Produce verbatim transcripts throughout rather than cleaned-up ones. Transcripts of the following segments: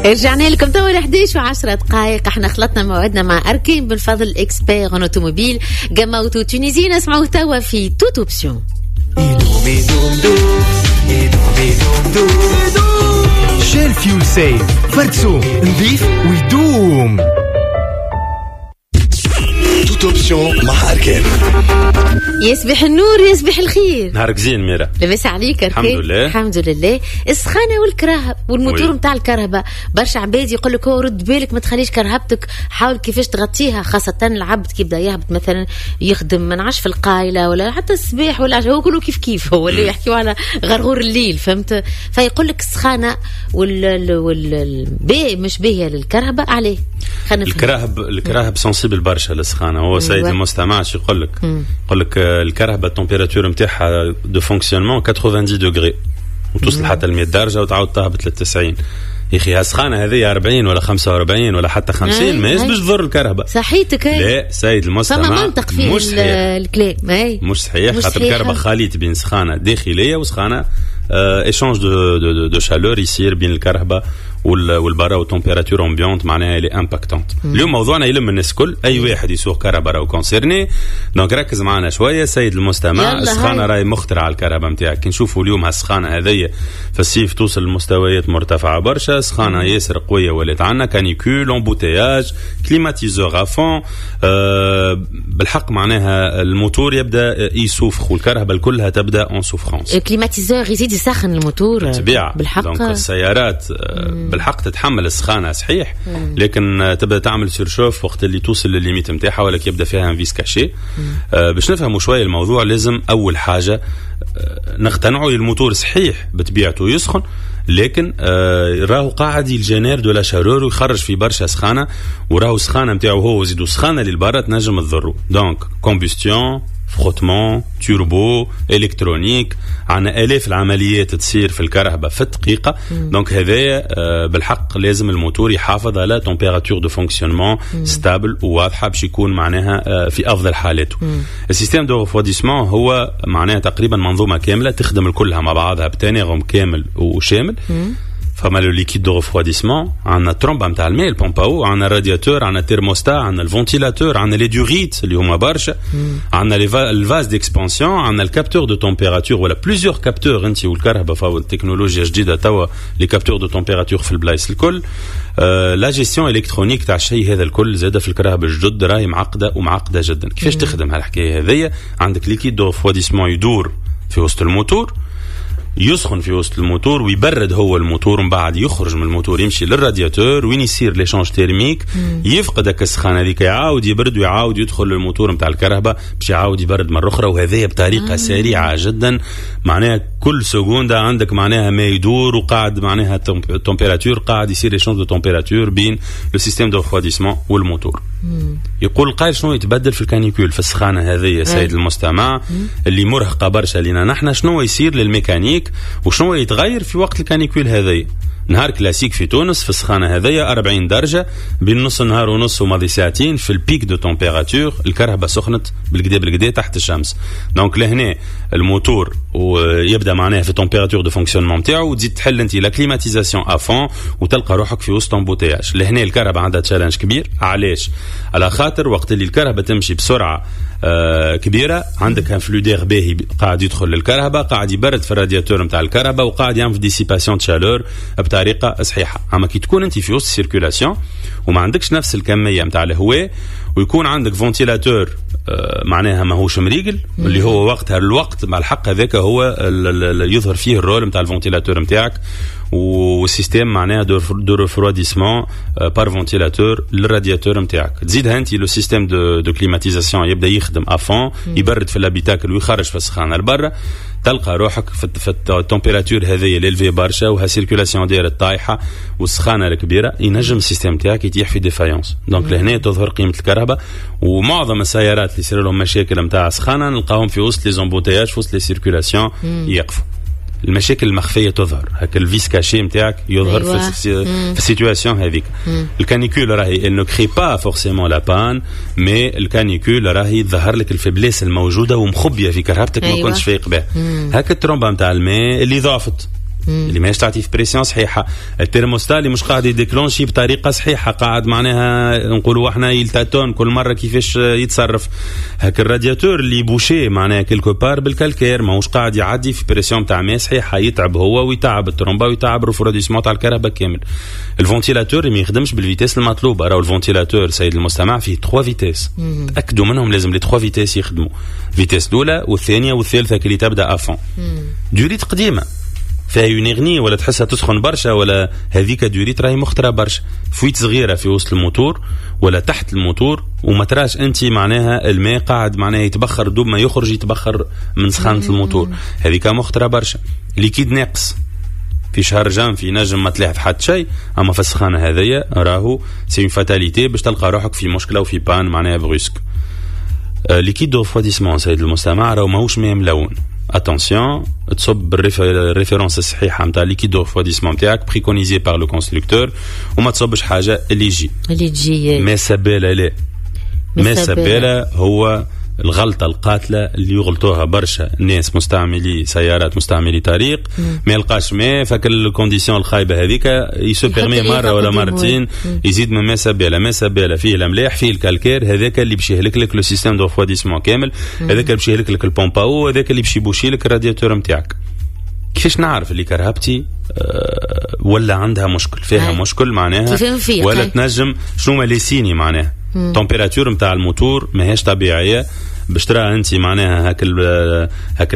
رجعنا لكم تو إحدى عشر وعشرة دقائق. احنا خلطنا موعدنا مع أركين بالفضل إكسبير أوتوموبيل جماوتو تونيزي. نسمعوه توا في توت أوبسيون. شيل فيول سيف فرتسو نظيف ويدوم. توت اوبسيون مع أركان. يصبح النور يصبح الخير. نهارك زين ميرا. لباس عليك أركان. الحمد لله. الحمد لله. السخانة والكراهب والموتور متاع الكهرباء. برشا عباد يقول لك هو رد بالك ما تخليش كرهبتك، حاول كيفاش تغطيها، خاصة العبد كي يبدا يهبط مثلا يخدم من عش في القايلة ولا حتى الصباح ولا هو كله كيف كيف، هو اللي يحكيوا على غرغور الليل فهمت. فيقول لك السخانة وال والبي مش باهية للكهرباء عليه. الكراهب الكراهب سنسيبل برشا للسخانة. هو سيد المستمع شو يقول لك؟ يقول لك الكهرباء التمبيراتور نتاعها دو فونكسيونمون ثمانين دوغري وتوصل حتى ل مية درجة وتعاود تهبط ل تسعين. يا اخي هالسخانة هذه أربعين ولا خمسة وأربعين ولا حتى خمسين ما يسبش تضر الكهرباء. صحيتك لا سيد المستمع مش صحيح الكلام مش صحيح خاطر الكهرباء خليط بين سخانة داخلية وسخانة ايشانج دو دو دو شالور يصير بين الكهرباء والبرا والتمبيراتور امبيونت معناها لي امباكتونت. اليوم موضوعنا يلم الناس الكل، اي واحد يسوق كهرباء راهو كونسيرني. دونك ركز معنا شويه سيد المستمع. السخانه راهي مخترعه على الكهرباء نتاعك. كي نشوفوا اليوم هالسخانه هذيا في الصيف توصل لمستويات مرتفعه برشا، سخانه ياسر قويه ولات عندنا كانيكول امبوتياج كليماتيزور افون. أه بالحق معناها الموتور يبدا يسوفخ والكهرباء كلها تبدا اون سوفرانس. الكليماتيزور يزيد يسخن الموتور بالطبيعه. بالحق دونك السيارات بالحق تتحمل السخانه صحيح، لكن تبدا تعمل سيرشوف وقت اللي توصل للليميت نتاعها ولا يبدا فيها ان فيس كاشي. آه باش نفهموا شويه الموضوع لازم اول حاجه آه نقتنعوا الموتور صحيح بطبيعته يسخن، لكن آه راهو قاعد الجنير دو لا شارور ويخرج في برشا سخانه، وراهو السخانه نتاعو هو زيدو سخانه للبرا تنجم تضرو. دونك كومبوستيون فروتمون توربو الكترونيك، عنا الاف العمليات تصير في الكهرباء في الدقيقه. دونك هذايا بالحق لازم الموتور يحافظ على تمبيراتور دو فونكسيونمون ستابل وواضحه باش يكون معناها في افضل حالاته. السيستم دو ريفروديسمون هو معناها تقريبا منظومه كامله تخدم كلها مع بعضها بتناغم كامل وشامل. فما لو ليكيد دو ريفروديسمون، عندنا ترومبا نتاع الماء البومباو، عندنا الرادياتور، عندنا التيرموستا، عندنا الفونتيلاتور، عندنا لي دوريت اللي هما برشا، عندنا الفاز ديكسبانسيون، عندنا الكابتور دو تمبيراتور ولا بليزيور كابتور. انت والكهرباء فاو التكنولوجيا جديده توا لي كابتور دو تمبيراتور في البلايص الكل. آه لا جيستيون الكترونيك تاع الشيء هذا الكل زاده في الكهرباء الجدد راهي معقده ومعقده جدا. كيفاش تخدم هالحكايه هذيا؟ عندك ليكيد دو ريفروديسمون يدور في وسط الموتور، يسخن في وسط الموتور ويبرد هو الموتور، من بعد يخرج من الموتور يمشي للرادياتور وين يصير ليشانج تيرميك، يفقدك السخانه هذيك يعاود يبرد ويعاود يدخل للموتور نتاع الكهرباء باش يعاود يبرد مره اخرى، وهذه بطريقه آه. سريعه جدا. معناها كل سكوندا عندك معناها ما يدور وقاعد معناها التمبيراتور قاعد يصير ليشانج دو تمبيراتور بين لو سيستيم دو ريفروديسمون والموتور. مم. يقول القائل شنو يتبدل في الكانيكول في السخانه هذه يا سيد آه. المستمع مم. اللي مرهقه برشا لينا نحن، شنو يصير للميكانيك وشنو يتغير في وقت الكانيكول هذه؟ نهار كلاسيك في تونس في السخانه هذيا أربعين درجه بين نص نهار ونص وماضي ساعتين في البيك دو تمبيراتور الكهرباء سخنت بالكدا بالكدا تحت الشمس. دونك لهنا الموتور ويبدا معناها في تمبيراتور دو فونكسيونمون نتاعو وتزيد تحل انت لا كليماتيزاسيون افون وتلقى روحك في وسط امبوتياج. لهنا الكهرباء عندها تشالنج كبير. علاش؟ على خاطر وقت اللي الكهرباء تمشي بسرعه آه كبيره عندك ان فلودير باهي قاعد يدخل للكهرباء، قاعد يبرد في الرادياتور نتاع الكهرباء وقاعد يعمل ديسيباسيون شالور بطريقه صحيحه. اما كي تكون انت في وسط سيركولاسيون وما عندكش نفس الكميه نتاع الهواء ويكون عندك فونتيلاتور آه معناها ماهوش مريقل اللي هو وقتها الوقت مع الحق هذاك هو يظهر فيه الرول نتاع الفونتيلاتور نتاعك والسيستم معناها دو ريفروديسمون بار فونتيلاتور للرادياتور نتاعك. تزيدها انت لو سيستم دو دو كليماتيزاسيون يبدا يخدم افون يبرد في الابيتاكل ويخرج في السخانه لبرا، تلقى روحك في, في التمبيراتور هذه ليلفي برشا وها سيركولاسيون دايره طايحه والسخانه الكبيره، ينجم السيستم تاعك يتيح في ديفايونس. دونك لهنا تظهر قيمه الكهرباء. ومعظم السيارات اللي يصير لهم مشاكل نتاع سخانه نلقاهم في وسط لي زومبوتياج في وسط لي سيركولاسيون يقفوا. المشاكل المخفيه تظهر، هكا الفيس كاشي نتاعك يظهر أيوة. في, في السيتواسيون هذيك. الكانيكول راهي انه كري با فورسيمون لا بان، مي الكانيكول راهي تظهر لك الفبليس الموجوده ومخبيه في كهربتك أيوة. ما كنتش فايق بها. هكا الترومبه نتاع الماء اللي ضعفت اللي ماهيش تعطي في بريسيون صحيحه، الترموستا اللي مش قاعد يديكلونشي بطريقه صحيحه، قاعد معناها نقولوا احنا يلتاتون كل مره كيفاش يتصرف. هاك الرادياتور اللي بوشي معناها كيلكو بار بالكالكير ماهوش قاعد يعدي في بريسيون تاع ماء صحيحه، يتعب هو ويتعب الترومبا ويتعب الريفروديسمون تاع الكهرباء كامل. الفونتيلاتور ما يخدمش بالفيتاس المطلوبه، راهو الفونتيلاتور سيد المستمع فيه ثلاثة فيتاس، تاكدوا منهم لازم لي ثلاثة فيتاس يخدموا، فيتاس الاولى والثانيه والثالثه اللي تبدا افون. دوريت قديمه فيها يونيغني ولا تحسها تسخن برشا، ولا هذيك دوريت راهي مخترة برشا، فويت صغيره في وسط الموتور ولا تحت الموتور، وما تراش انت معناها الماء قاعد معناها يتبخر دوب ما يخرج يتبخر من سخانه الموتور، هذيك مخترة برشا. ليكيد ناقص في شهر جان في نجم ما تلاحظ حتى شيء، اما في السخانه هذيا راهو سي فاتاليتي باش تلقى روحك في مشكله وفي بان معناها بروسك. ليكيد دو فواديسمون سيد المستمع راهو ماهوش ماء ملون، اتونسيون تصب الريفيرونس الصحيحه نتاع ليكيد دو فواديسمون نتاعك بريكونيزي بار لو كونستركتور، وما تصبش حاجه اللي يجي اللي تجي ما سباله. لا ما سباله هو الغلطة القاتلة اللي يغلطوها برشا ناس مستعملي سيارات مستعملي طريق، ما يلقاش ماء فك الكونديسيون الخايبة هذيك يسو بيرمي مرة ولا مرتين يزيد من ما سبالة. ما سبالة فيه الملاح فيه الكالكير، هذاك اللي باش يهلك لك لو سيستيم دو فواديسمون كامل، هذاك اللي باش يهلك لك البومباو، هذاك اللي باش يبوشي لك الرادياتور نتاعك. كيفاش نعرف اللي كرهبتي أه ولا عندها مشكل فيها هاي. مشكل معناها ولا هاي. تنجم شنو ما ليسيني معناها تمبيراتور نتاع الموتور ماهيش طبيعيه باش ترى انت معناها هاك ال هاك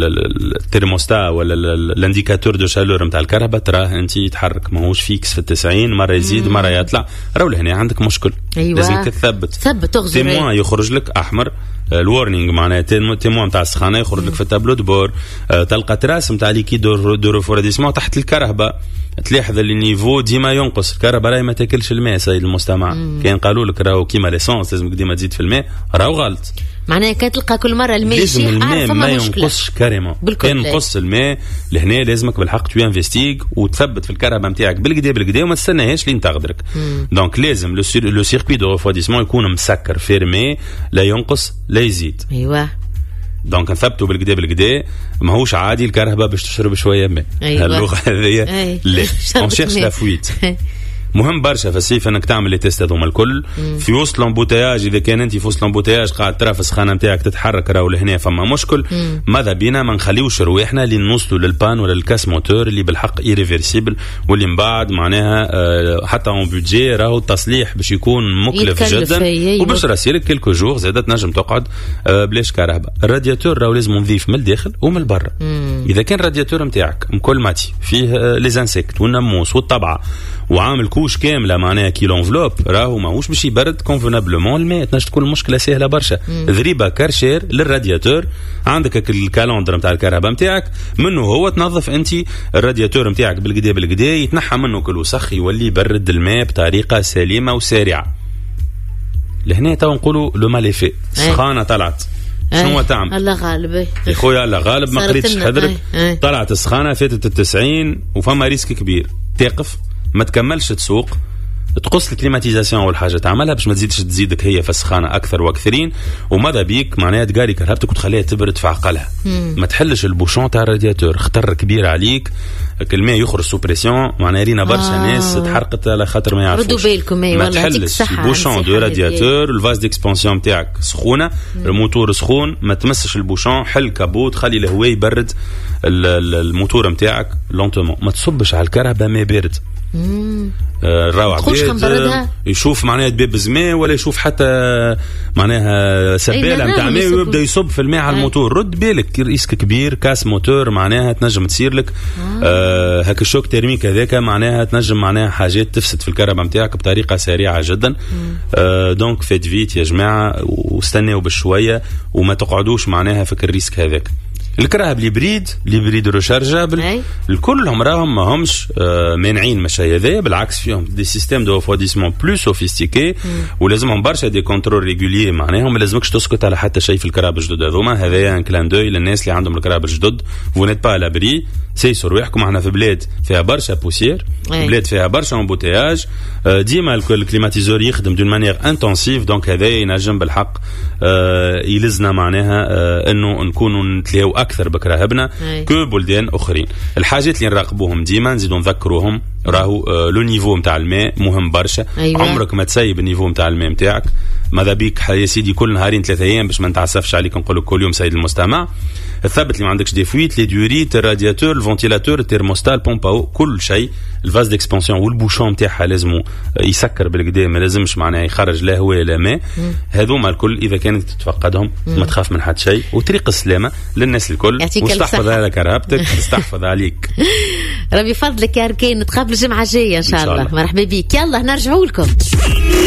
الترموستا ولا الانديكاتور دو شالور نتاع الكهرباء تراه انت يتحرك ماهوش فيكس في التسعين، مره يزيد مره يطلع، راهو لهنا عندك مشكل. أيوة. لازم تثبت ثبت تغزر تيموان يخرج لك احمر، الورنينغ معناها تيموان تاع السخانه يخرج لك في التابلو دبور، تلقى تراس نتاع ليكيد دو ريفوراديسمون تحت الكهرباء، تلاحظ اللي النيفو ديما ينقص، الكهرباء راهي ما تاكلش الماء سيد المستمع. كاين قالوا لك راهو كيما ليسونس لازم ديما تزيد في الماء، راهو غلط. معناها كي تلقى كل مره الماء يشيح الماء ما ينقصش كاريمون، كان ينقص الماء لهنا لازمك بالحق تو انفستيغ وتثبت في الكهرباء نتاعك بالكدا بالكدا وما تستناهاش لين تغدرك. دونك لازم لو سيركوي دو ريفواديسمون يكون مسكر فيرمي، لا ينقص لا يزيد. ايوه دونك نثبتوا بالكدا بالكدا، ماهوش عادي الكهرباء باش تشرب شويه ماء. أيوة. اللغه هذه لا اون شيرش لا فويت. مهم برشا في الصيف انك تعمل لي تيست هذوما الكل في وسط لامبوتياج. اذا كان انت في وسط لامبوتياج قاعد ترى في السخانه نتاعك تتحرك راهو لهنا فما مشكل، ماذا بينا ما نخليوش رواحنا اللي نوصلوا للبان ولا الكاس موتور اللي بالحق ايريفيرسيبل، واللي من بعد معناها آه حتى اون بودجي راهو التصليح باش يكون مكلف جدا وباش راسيلك كيلكو جور زاد تنجم تقعد آه بلاش كهرباء. الرادياتور راهو لازم نظيف من الداخل ومن البرا. اذا كان الرادياتور نتاعك مكل ماتي فيه آه لي زانسيكت والناموس والطبعه وعامل كوش كامله معناها كي لونفلوب راهو ماهوش باش يبرد كونفونابلومون الماء، تنجم تكون المشكله سهله برشا. ذريبه كارشير للرادياتور، عندك الكالندر نتاع الكهرباء نتاعك منه هو تنظف انت الرادياتور نتاعك بالكدا بالكدا، يتنحى منه كل وسخ يولي يبرد الماء بطريقه سليمه وسريعه. لهنا تو نقولوا لو ماليفي سخانه طلعت شنو تعمل؟ الله غالب يا خويا الله غالب ما قريتش حذرك، طلعت السخانه فاتت التسعين وفما ريسك كبير، تقف ما تكملش تسوق، تقص الكليماتيزاسيون اول حاجه تعملها باش ما تزيدش تزيدك هي في السخانه اكثر واكثرين، وماذا بيك معناها تقاري كهربتك وتخليها تبرد في عقلها. ما تحلش البوشون تاع الرادياتور، خطر كبير عليك، الماء يخرج سو بريسيون معناها رينا برشا آه. ناس تحرقت على خاطر ما يعرفوش. ردوا بالكم اي والله يعطيك الصحه. البوشون دو رادياتور الفاز ديكسبانسيون نتاعك سخونه، الموتور سخون، ما تمسش البوشون، حل كابوت خلي الهواء يبرد الموتور نتاعك لونتومون، ما تصبش على الكهرباء ماء بارد. الروعة بيت يشوف معناها دباب زماء ولا يشوف حتى معناها سبالة متاع ماء ويبدا يصب في الماء على الموتور. رد بالك ريسك كبير، كاس موتور معناها تنجم تصير لك آه هاك الشوك تيرميك هذاك معناها تنجم معناها حاجات تفسد في الكهرباء نتاعك بطريقة سريعة جدا. آه دونك فيت فيت يا جماعة واستناو بشوية وما تقعدوش معناها فك الريسك هذاك. الكراهب الهبريد الهبريد ريشارجابل الكلهم راهم ما همش آه مانعين مشي هذايا، بالعكس فيهم دي سيستيم دو ريفواديسمون بلو سوفيستيكي ولازمهم برشا دي كونترول ريغوليي معناهم ما لازمكش تسكت على حتى شيء في الكراهب الجدد هذوما. هذايا ان كلان دوي للناس اللي عندهم الكراهب الجدد، فو نيت با لابري سيسوا رواحكم. احنا في بلاد فيها برشا بوسير، بلاد فيها برشا امبوتياج، ديما الكليماتيزور يخدم دون مانيير انتنسيف. دونك هذا ينجم بالحق يلزنا معناها انه نكونوا نتلاو اكثر بكراهبنا كو بلدان اخرين. الحاجات اللي نراقبوهم ديما نزيدوا نذكروهم، راهو لو نيفو نتاع الماء مهم برشا. أيوة. عمرك ما تسيب النيفو نتاع الماء نتاعك، ماذا بيك يا سيدي كل نهارين ثلاثة ايام باش ما نتعسفش عليك نقول لك كل يوم سيد المستمع. الثبت اللي ما عندكش دي فويت، لي ديوريت، الرادياتور، الفونتيلاتور، الترموستال، البومباو، كل شيء. الفاز ديكسبانسيون والبوشون نتاعها لازم يسكر بالكدا، ما لازمش معناها يخرج لا هواء لا ماء. هذوما الكل اذا كانت تتفقدهم ما تخاف من حد شيء. وطريق السلامه للناس الكل، واستحفظ على كرهبتك، استحفظ عليك. ربي فضلك يا ركين، نتقابل الجمعه الجايه ان شاء الله. مرحبا بك، يلا نرجعوا لكم.